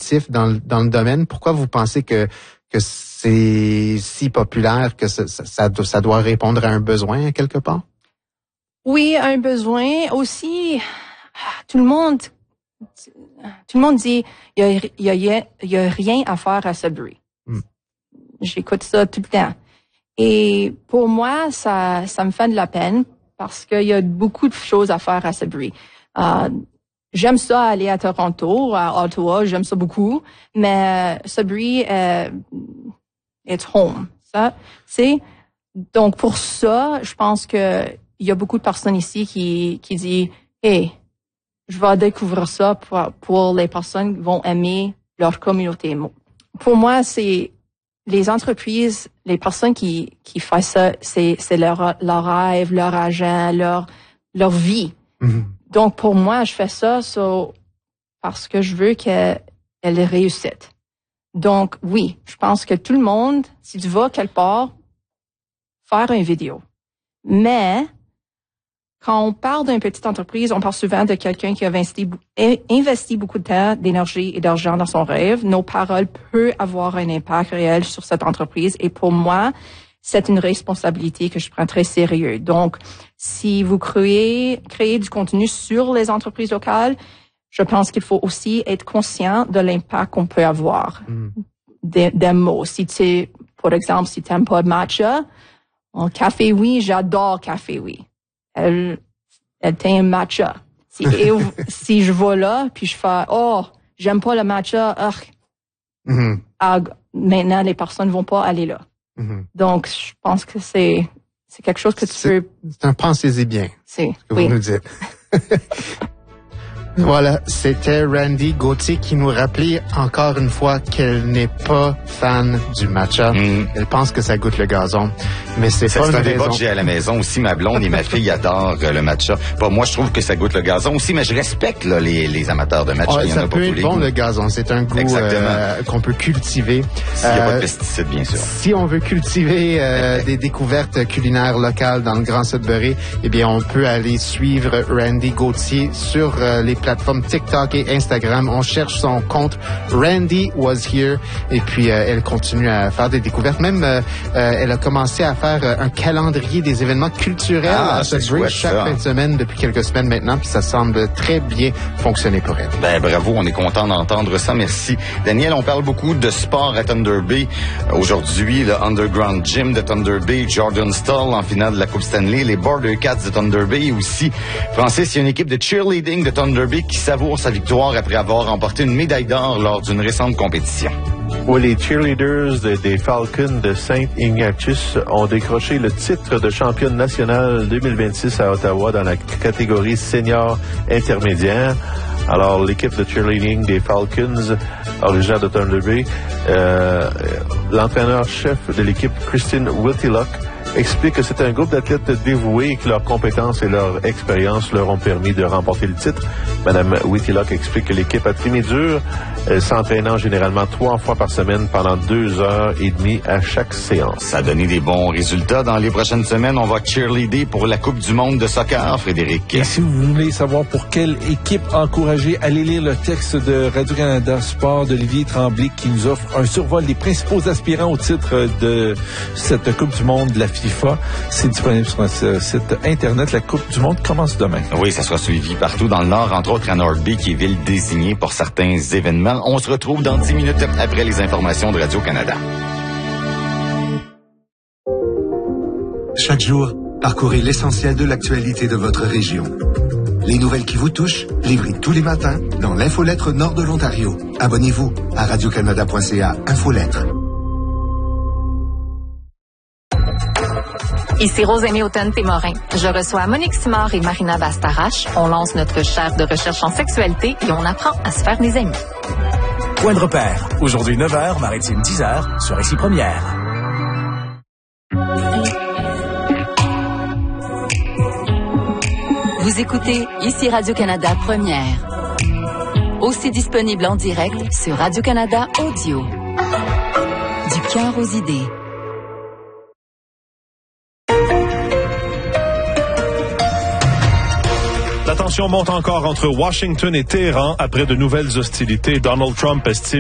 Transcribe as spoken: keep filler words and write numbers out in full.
actif dans, dans le domaine. Pourquoi vous pensez que, que c'est si populaire que ça, ça, ça doit répondre à un besoin quelque part? Oui, un besoin. Aussi, tout le monde, tout le monde dit, il y a, il y a, il y a rien à faire à Sudbury. Mm. J'écoute ça tout le temps. Et pour moi, ça, ça me fait de la peine parce qu'il y a beaucoup de choses à faire à Sudbury. Euh, j'aime ça aller à Toronto, à Ottawa, j'aime ça beaucoup, mais Sudbury est, est home. Ça, c'est donc pour ça, je pense que il y a beaucoup de personnes ici qui qui disent, hey, je vais découvrir ça pour pour les personnes qui vont aimer leur communauté. Pour moi, c'est les entreprises, les personnes qui qui font ça, c'est c'est leur leur rêve, leur argent, leur leur vie. Mm-hmm. Donc pour moi, je fais ça so, parce que je veux qu'elle elle réussisse. Donc oui, je pense que tout le monde, si tu vas quelque part, faire une vidéo. Mais quand on parle d'une petite entreprise, on parle souvent de quelqu'un qui a investi, investi beaucoup de temps, d'énergie et d'argent dans son rêve. Nos paroles peuvent avoir un impact réel sur cette entreprise. Et pour moi, c'est une responsabilité que je prends très sérieux. Donc, si vous créez, créez du contenu sur les entreprises locales, je pense qu'il faut aussi être conscient de l'impact qu'on peut avoir. Mm. Des, des mots. Si tu, par exemple, si tu n'aimes pas matcha, en Café Oui, j'adore Café Oui. Elle, elle tient un matcha. Si, et, si je vais là, puis je fais, oh, j'aime pas le matcha, ah, mm-hmm. ah, maintenant, les personnes vont pas aller là. Mm-hmm. Donc, je pense que c'est, c'est quelque chose que tu c'est, peux... C'est un pensez-y bien. C'est, ce que oui. vous nous dites. Voilà, c'était Randy Gauthier qui nous rappelait encore une fois qu'elle n'est pas fan du matcha. Mm. Elle pense que ça goûte le gazon, mais c'est, c'est pas une raison. C'est un débat que j'ai à la maison aussi. Ma blonde et ma fille adorent le matcha. Bon, moi, je trouve que ça goûte le gazon aussi, mais je respecte là, les, les amateurs de matcha. Oh, il y en ça a peut pas être tous les bon goûts. Le gazon, c'est un goût euh, qu'on peut cultiver. S'il n'y a euh, pas de pesticides, bien sûr. Si on veut cultiver euh, des découvertes culinaires locales dans le Grand Sudbury, eh bien, on peut aller suivre Randy Gauthier sur euh, les plateformes TikTok et Instagram. On cherche son compte Randy Was Here et puis euh, elle continue à faire des découvertes. Même euh, euh, elle a commencé à faire euh, un calendrier des événements culturels ah, à Sudbury chaque ça. fin de semaine depuis quelques semaines maintenant, puis ça semble très bien fonctionner pour elle. Ben bravo, on est content d'entendre ça. Merci. Daniel, on parle beaucoup de sport à Thunder Bay. Aujourd'hui, le Underground Gym de Thunder Bay, Jordan Stall en finale de la Coupe Stanley, les Border Cats de Thunder Bay et aussi, Francis, il y a une équipe de cheerleading de Thunder Bay qui savoure sa victoire après avoir remporté une médaille d'or lors d'une récente compétition. Oui, les cheerleaders de, des Falcons de Saint Ignatius ont décroché le titre de championne nationale deux mille vingt-six à Ottawa dans la catégorie senior intermédiaire. Alors, l'équipe de cheerleading des Falcons, originaire de Thunder Bay, euh, l'entraîneur-chef de l'équipe, Christine Whitlock, explique que c'est un groupe d'athlètes dévoués et que leurs compétences et leur expérience leur ont permis de remporter le titre. Madame Whitlock explique que l'équipe a trimé dur, s'entraînant généralement trois fois par semaine pendant deux heures et demie à chaque séance. Ça a donné des bons résultats. Dans les prochaines semaines, on va cheerleader pour la Coupe du monde de soccer, Frédéric. Et si vous voulez savoir pour quelle équipe encourager, allez lire le texte de Radio-Canada Sport d'Olivier Tremblay qui nous offre un survol des principaux aspirants au titre de cette Coupe du monde de la FIFA. C'est disponible sur notre site Internet. La Coupe du monde commence demain. Oui, ça sera suivi partout dans le Nord, entre autres à Northby, qui est ville désignée pour certains événements. On se retrouve dans dix minutes après les informations de Radio-Canada. Chaque jour, parcourez l'essentiel de l'actualité de votre région. Les nouvelles qui vous touchent, livrées tous les matins dans l'infolettre Nord de l'Ontario. Abonnez-vous à radiocanada point c a Infolettre. Ici Rosémie Houghton-Témorin. Je reçois Monique Simard et Marina Bastarache. On lance notre chaire de recherche en sexualité et on apprend à se faire des amis. Point de repère. Aujourd'hui neuf heures, Maritime dix heures, sur Ici Première. Vous écoutez Ici Radio-Canada Première. Aussi disponible en direct sur Radio-Canada Audio. Du cœur aux idées. La tension monte encore entre Washington et Téhéran après de nouvelles hostilités. Donald Trump estime